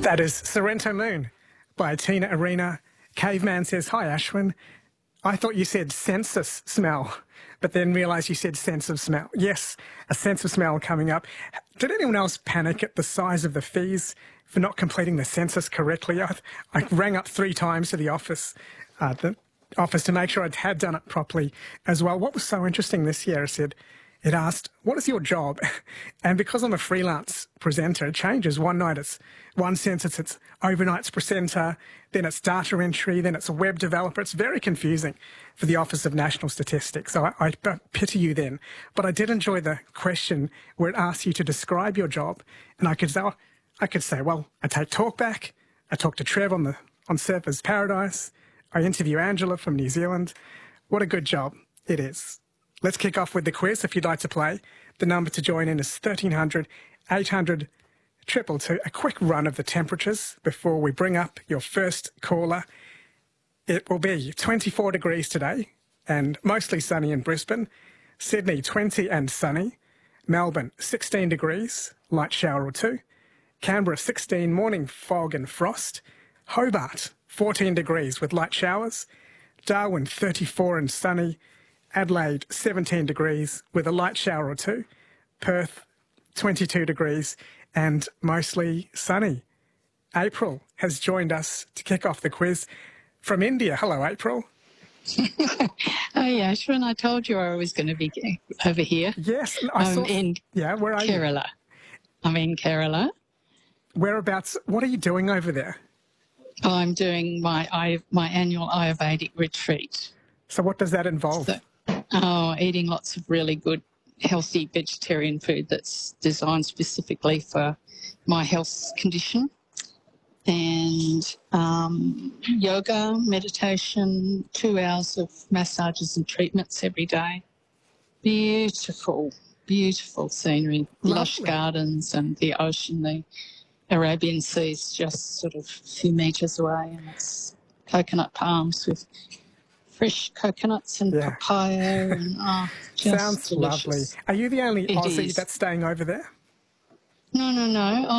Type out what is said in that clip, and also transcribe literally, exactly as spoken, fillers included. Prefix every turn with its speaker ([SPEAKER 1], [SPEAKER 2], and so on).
[SPEAKER 1] That is Sorrento Moon by Tina Arena. Caveman says, hi Ashwin. I thought you said census smell, but then realised you said sense of smell. Yes, a sense of smell coming up. Did anyone else panic at the size of the fees for not completing the census correctly? I, I rang up three times to the office, uh, the office to make sure I had done it properly as well. What was so interesting this year, I said, it asked, what is your job? And because I'm a freelance presenter, it changes. One night it's one census, it's overnights presenter, then it's data entry, then it's a web developer. It's very confusing for the Office of National Statistics. So I, I pity you then. But I did enjoy the question where it asks you to describe your job. And I could say, oh, I could say, well, I take talkback, I talk to Trev on, the, on Surfers Paradise, I interview Angela from New Zealand. What a good job it is. Let's kick off with the quiz. If you'd like to play, the number to join in is thirteen hundred, eight hundred, two two two. A quick run of the temperatures before we bring up your first caller. It will be twenty-four degrees today and mostly sunny in Brisbane. Sydney, twenty and sunny. Melbourne, sixteen degrees, light shower or two. Canberra, sixteen, morning fog and frost. Hobart, fourteen degrees with light showers. Darwin, thirty-four and sunny. Adelaide, seventeen degrees with a light shower or two. Perth, twenty-two degrees and mostly sunny. April has joined us to kick off the quiz from India. Hello, April.
[SPEAKER 2] Oh, yeah, Ashwin, I told you I was going to be over here.
[SPEAKER 1] Yes, I
[SPEAKER 2] I'm
[SPEAKER 1] saw.
[SPEAKER 2] in
[SPEAKER 1] yeah, where are
[SPEAKER 2] Kerala.
[SPEAKER 1] you?
[SPEAKER 2] I'm in Kerala.
[SPEAKER 1] Whereabouts? What are you doing over there?
[SPEAKER 2] I'm doing my I, my annual Ayurvedic retreat.
[SPEAKER 1] So what does that involve?
[SPEAKER 2] So, oh, eating lots of really good, healthy vegetarian food that's designed specifically for my health condition. And um, yoga, meditation, two hours of massages and treatments every day. Beautiful, beautiful scenery,
[SPEAKER 1] Lovely.
[SPEAKER 2] Lush gardens and the ocean, the Arabian Sea's just sort of a few metres away, and it's coconut palms with fresh coconuts and
[SPEAKER 1] Yeah.
[SPEAKER 2] papaya. And, oh, just
[SPEAKER 1] Sounds
[SPEAKER 2] delicious.
[SPEAKER 1] lovely. Are you the only
[SPEAKER 2] It
[SPEAKER 1] Aussie
[SPEAKER 2] is.
[SPEAKER 1] that's staying over there?
[SPEAKER 2] No, no, no.